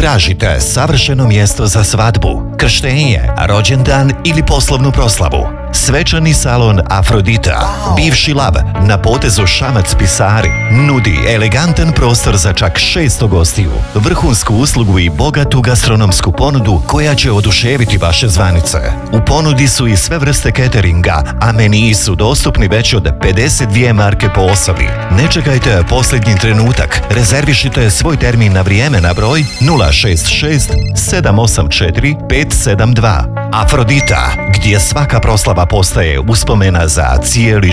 Tražite savršeno mjesto za svadbu, krštenje, rođendan ili poslovnu proslavu. Svečani salon Afrodita, bivši Lav, na potezu Šamac-Pisari, nudi elegantan prostor za čak 600 gostiju, vrhunsku uslugu i bogatu gastronomsku ponudu koja će oduševiti vaše zvanice. U ponudi su i sve vrste cateringa, a meniji su dostupni već od 52 marke po osobi. Ne čekajte posljednji trenutak, rezervišite svoj termin na vrijeme na broj 066 784 572. Afrodita, gdje svaka proslava postaje uspomena za cijeli